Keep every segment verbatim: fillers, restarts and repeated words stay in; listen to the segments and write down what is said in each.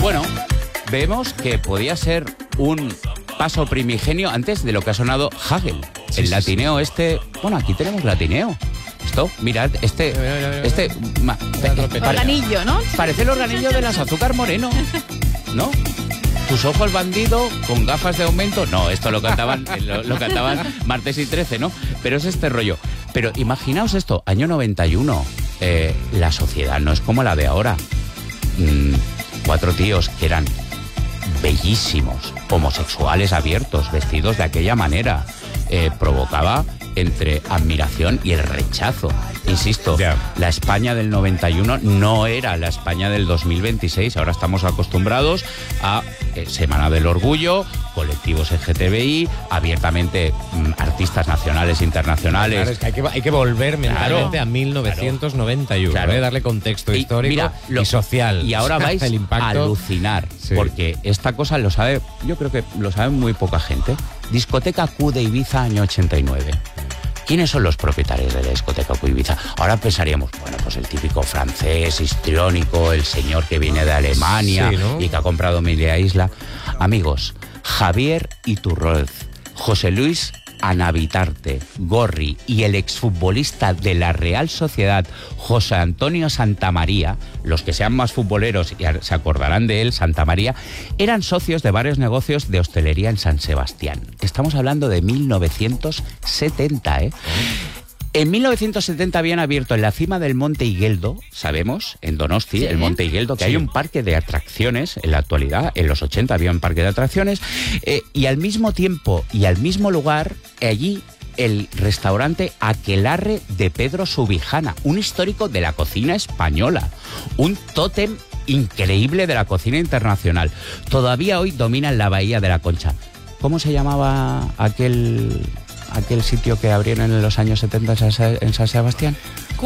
Bueno, vemos que podía ser un paso primigenio antes de lo que ha sonado Hagel. Sí, el sí, latineo sí. este... Bueno, aquí tenemos latineo. Esto, mirad, este... este ma, organillo, ¿no? Parece el organillo de las Azúcar Moreno, ¿no? Tus ojos bandido con gafas de aumento. No, esto lo cantaban, lo, lo cantaban Martes y trece, ¿no? Pero es este rollo. Pero imaginaos esto, año noventa y uno. Eh, la sociedad no es como la de ahora. Mm, cuatro tíos que eran bellísimos, homosexuales abiertos, vestidos de aquella manera. Eh, provocaba entre admiración y el rechazo. Insisto, yeah. la España del noventa y uno no era la España del dos mil veintiséis. Ahora estamos acostumbrados a eh, Semana del Orgullo, colectivos L G T B I, abiertamente mm, artistas nacionales e internacionales. Claro, es que hay que, hay que volver mentalmente claro, a mil novecientos noventa y uno, claro. ¿eh? Darle contexto y, histórico mira, lo, y social. Y ahora vais el impacto. a alucinar, sí. porque esta cosa lo sabe, yo creo que lo sabe muy poca gente. Discoteca Q de Ibiza, año ochenta y nueve. ¿Quiénes son los propietarios de la discoteca Q Ibiza? Ahora pensaríamos, bueno, pues el típico francés, histriónico, el señor que viene de Alemania sí, ¿no? y que ha comprado media isla. Amigos, Javier Iturralz, José Luis Anavitarte, Gorri y el exfutbolista de la Real Sociedad, José Antonio Santamaría, los que sean más futboleros y se acordarán de él, Santamaría, eran socios de varios negocios de hostelería en San Sebastián. Estamos hablando de mil novecientos setenta, ¿eh? En mil novecientos setenta habían abierto en la cima del Monte Igueldo, sabemos, en Donosti, ¿sí? el Monte Igueldo, que sí. hay un parque de atracciones en la actualidad. En los ochenta había un parque de atracciones. Eh, y al mismo tiempo y al mismo lugar, allí el restaurante Aquelarre de Pedro Subijana, un histórico de la cocina española, un tótem increíble de la cocina internacional. Todavía hoy dominan la Bahía de la Concha. ¿Cómo se llamaba aquel... aquel sitio que abrieron en los años setenta en San Sebastián?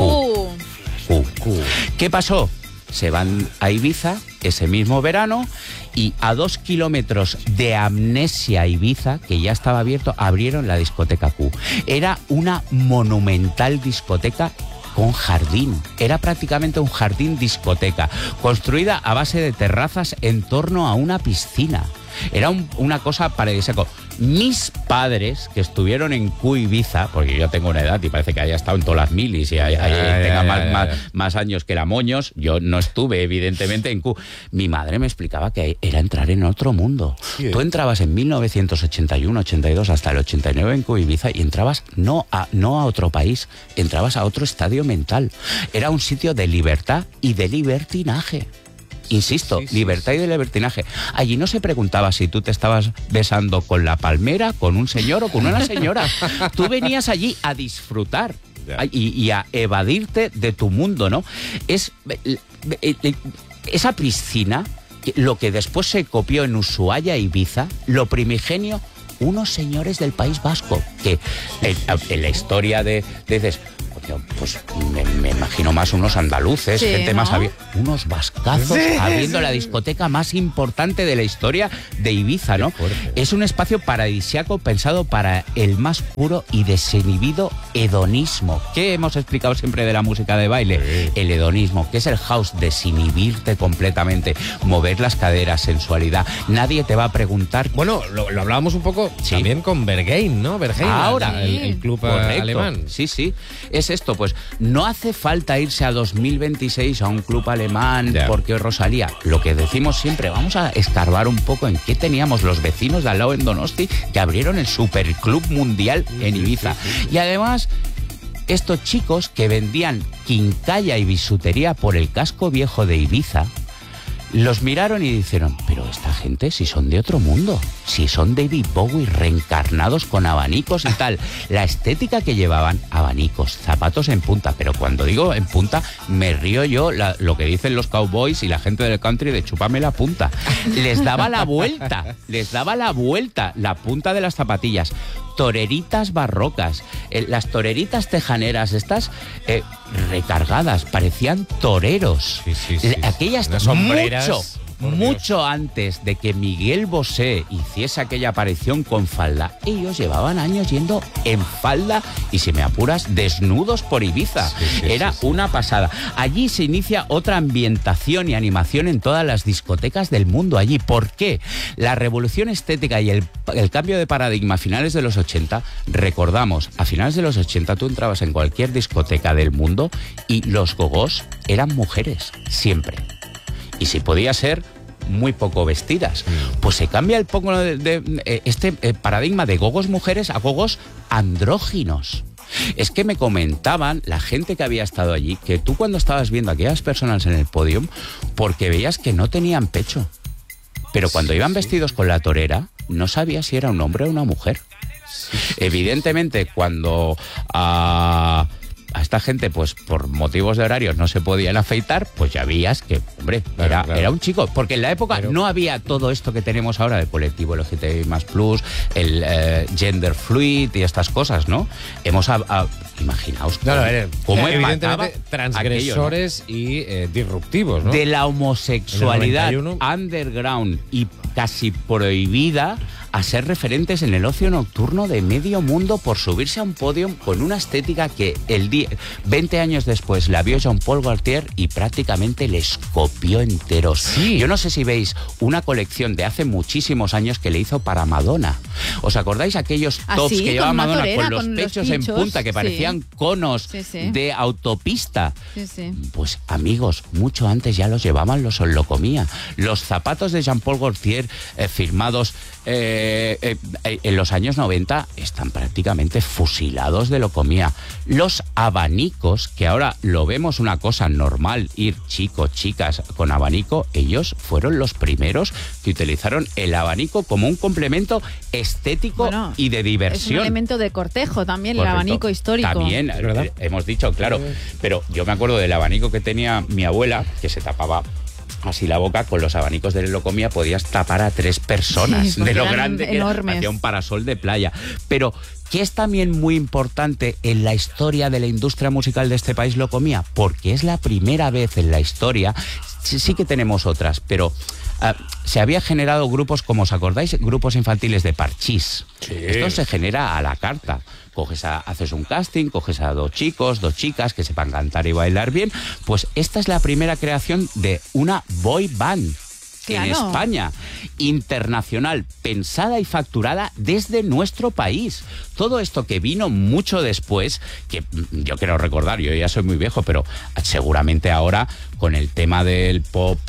Q. Q. Q. ¿Qué pasó? Se van a Ibiza ese mismo verano y a dos kilómetros de Amnesia Ibiza, que ya estaba abierto, abrieron la discoteca Q. Era una monumental discoteca con jardín. Era prácticamente un jardín discoteca, construida a base de terrazas en torno a una piscina. Era un, una cosa paradisíaca. Mis padres, que estuvieron en Q Ibiza, porque yo tengo una edad y parece que haya estado en todas las milis y hay, hay, ya, tenga ya, más, ya, más, más años que la Moños, yo no estuve evidentemente en Q. Mi madre me explicaba que era entrar en otro mundo. Sí. Tú entrabas en mil novecientos ochenta y uno, ochenta y dos hasta el ochenta y nueve en Q Ibiza y entrabas no a, no a otro país, entrabas a otro estadio mental. Era un sitio de libertad y de libertinaje. Insisto, sí, sí, libertad sí. y de libertinaje. Allí no se preguntaba si tú te estabas besando con la palmera, con un señor o con una señora. Tú venías allí a disfrutar y, y a evadirte de tu mundo, ¿no? Es esa piscina, lo que después se copió en Ushuaia, Ibiza, lo primigenio, unos señores del País Vasco, que en, en la historia de... de, de pues me, me imagino más unos andaluces, sí, gente ¿no? más abierta, unos vascazos sí, abriendo sí. la discoteca más importante de la historia de Ibiza, ¿no? Es un espacio paradisíaco pensado para el más puro y desinhibido hedonismo. ¿Qué hemos explicado siempre de la música de baile? Sí. El hedonismo, que es el house, desinhibirte completamente, mover las caderas, sensualidad. Nadie te va a preguntar... Bueno, lo, lo hablábamos un poco sí. también con Berghain, ¿no? Berghain, ahora el, el club correcto. alemán. Sí, sí. Es esto, pues no hace falta irse a dos mil veintiséis a un club alemán yeah. porque Rosalía. Lo que decimos siempre, vamos a escarbar un poco en qué teníamos los vecinos de al lado en Donosti que abrieron el Superclub Mundial en Ibiza. Sí, sí, sí. Y además, estos chicos que vendían quincalla y bisutería por el casco viejo de Ibiza, los miraron y dijeron, pero esta gente si son de otro mundo, si son David Bowie reencarnados con abanicos y tal. La estética que llevaban, abanicos, zapatos en punta, pero cuando digo en punta me río yo la, lo que dicen los cowboys y la gente del country de chúpame la punta. Les daba la vuelta, les daba la vuelta, la punta de las zapatillas. Toreritas barrocas, eh, las toreritas tejaneras, estas eh, recargadas, parecían toreros. Sí, sí, sí, Aquellas unas sombreras. Mucho, mucho Dios. Antes de que Miguel Bosé hiciese aquella aparición con falda, ellos llevaban años yendo en falda y, si me apuras, desnudos por Ibiza. Sí, sí, Era sí, sí. una pasada. Allí se inicia otra ambientación y animación en todas las discotecas del mundo allí. ¿Por qué? La revolución estética y el, el cambio de paradigma a finales de los ochenta, recordamos, a finales de los ochenta tú entrabas en cualquier discoteca del mundo y los gogós eran mujeres, siempre. Y si podía ser, muy poco vestidas. Pues se cambia el poco de, de, de este eh, paradigma de gogos mujeres a gogos andróginos. Es que me comentaban la gente que había estado allí que tú, cuando estabas viendo a aquellas personas en el podio, porque veías que no tenían pecho, pero cuando sí, iban sí. vestidos con la torera, no sabías si era un hombre o una mujer. Sí. Evidentemente, cuando uh, a esta gente, pues por motivos de horarios, no se podían afeitar, pues ya veías que, hombre, claro, era, claro. era un chico. Porque en la época Pero... no había todo esto que tenemos ahora del colectivo L G T B I más plus, el eh, gender fluid y estas cosas, ¿no? Hemos, a, a, imaginaos no, no, eh, cómo evidentemente transgresores aquello, ¿no? y eh, disruptivos, ¿no? De la homosexualidad underground y casi prohibida a ser referentes en el ocio nocturno de medio mundo por subirse a un podio con una estética que el día, veinte años después la vio Jean-Paul Gaultier y prácticamente les copió enteros. Sí. Yo no sé si veis una colección de hace muchísimos años que le hizo para Madonna. ¿Os acordáis aquellos ¿Ah, tops sí? que llevaba Madonna torera, con los con pechos los en punta que parecían sí. conos sí, sí. de autopista? Sí, sí. Pues amigos, mucho antes ya los llevaban los Locomía. Los zapatos de Jean-Paul Gaultier eh, firmados Eh, eh, eh, en los años noventa están prácticamente fusilados de Locomía. Los abanicos, que ahora lo vemos una cosa normal, ir chicos, chicas con abanico, ellos fueron los primeros que utilizaron el abanico como un complemento estético bueno, y de diversión. Es un elemento de cortejo también. Correcto. El abanico histórico. También, eh, hemos dicho, claro, pero yo me acuerdo del abanico que tenía mi abuela, que se tapaba así la boca, con los abanicos de Locomía podías tapar a tres personas sí, de lo grande que era, hacía un parasol de playa. Pero ¿qué es también muy importante en la historia de la industria musical de este país, Locomía? Porque es la primera vez en la historia, sí, sí que tenemos otras, pero uh, se había generado grupos, como os acordáis, grupos infantiles de parchís. Sí. Esto se genera a la carta. Coges a, haces un casting, coges a dos chicos, dos chicas que sepan cantar y bailar bien. Pues esta es la primera creación de una boy band. Claro. En España, internacional, pensada y facturada desde nuestro país. Todo esto que vino mucho después, que yo quiero recordar, yo ya soy muy viejo, pero seguramente ahora con el tema del pop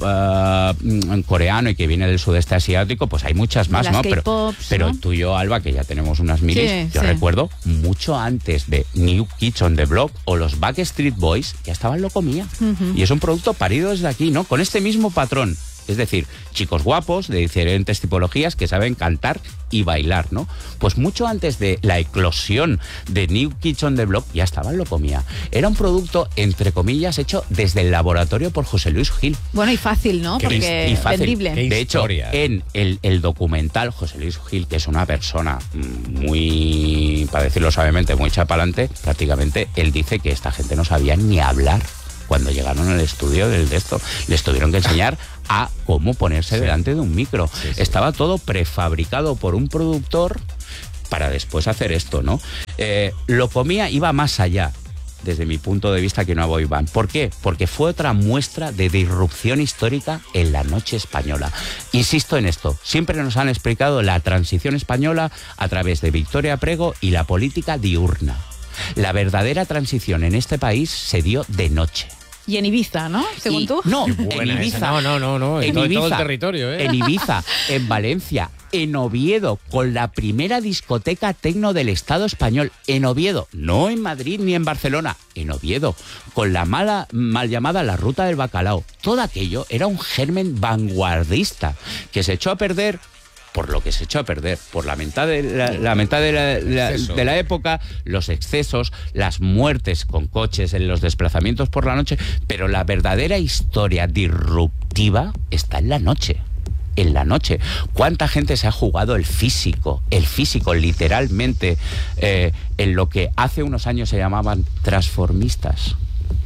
uh, coreano y que viene del sudeste asiático, pues hay muchas más, las ¿no? Pero, ¿no? pero tú y yo, Alba, que ya tenemos unas minis, sí, yo sí. recuerdo mucho antes de New Kids on the Block o los Backstreet Boys, ya estaban Locomía. Uh-huh. Y es un producto parido desde aquí, ¿no? Con este mismo patrón. Es decir, chicos guapos de diferentes tipologías que saben cantar y bailar, ¿no? Pues mucho antes de la eclosión de New Kids on the Block ya estaba Locomía. Era un producto, entre comillas, hecho desde el laboratorio por José Luis Gil. Bueno, y fácil, ¿no? Porque y fácil. Vendible. De hecho, en el, el documental, José Luis Gil, que es una persona muy, para decirlo suavemente, muy chapalante, prácticamente él dice que esta gente no sabía ni hablar cuando llegaron al estudio del de esto. Les tuvieron que enseñar a cómo ponerse sí. delante de un micro. Sí, sí. Estaba todo prefabricado por un productor para después hacer esto, ¿no? Eh, Locomía iba más allá, desde mi punto de vista, que una boy band. ¿Por qué? Porque fue otra muestra de disrupción histórica en la noche española. Insisto en esto, siempre nos han explicado la transición española a través de Victoria Prego y la política diurna. La verdadera transición en este país se dio de noche. Y en Ibiza, ¿no? Según y, tú. No, en Ibiza. No, no, no, no. En, en todo, Ibiza, todo el territorio, ¿eh? En Ibiza, en Valencia, en Oviedo, con la primera discoteca tecno del Estado español. En Oviedo, no en Madrid ni en Barcelona, en Oviedo, con la mala, mal llamada La Ruta del Bacalao. Todo aquello era un germen vanguardista que se echó a perder. Por lo que se echó a perder, por la mitad de la, la, mitad de la, la, de la época, los excesos, las muertes con coches en los desplazamientos por la noche, pero la verdadera historia disruptiva está en la noche. En la noche. ¿Cuánta gente se ha jugado el físico? El físico, literalmente, eh, en lo que hace unos años se llamaban transformistas.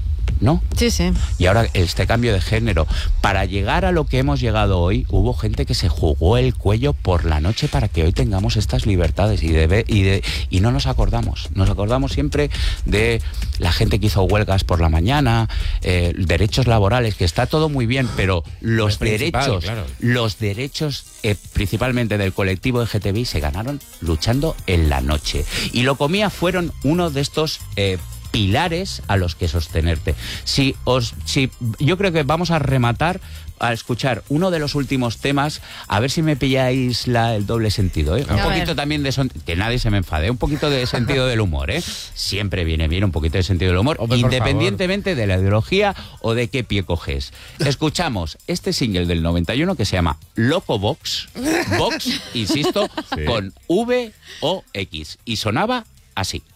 ¿no? Sí, sí. Y ahora este cambio de género. Para llegar a lo que hemos llegado hoy, hubo gente que se jugó el cuello por la noche para que hoy tengamos estas libertades y, de, y, de, y no nos acordamos. Nos acordamos siempre de la gente que hizo huelgas por la mañana, eh, derechos laborales, que está todo muy bien, pero los derechos, claro. los derechos eh, principalmente del colectivo L G T B I se ganaron luchando en la noche. Y lo comía fueron uno de estos eh, pilares a los que sostenerte. Si os, si, yo creo que vamos a rematar a escuchar uno de los últimos temas, a ver si me pilláis la, el doble sentido, ¿eh? Un poquito ver. también de son, que nadie se me enfade, un poquito de sentido del humor, ¿eh? Siempre viene bien un poquito de sentido del humor, Hombre, independientemente de la ideología o de qué pie coges. Escuchamos este single del noventa y uno que se llama Loco Vox, Vox, insisto, sí. con V O X, y sonaba así.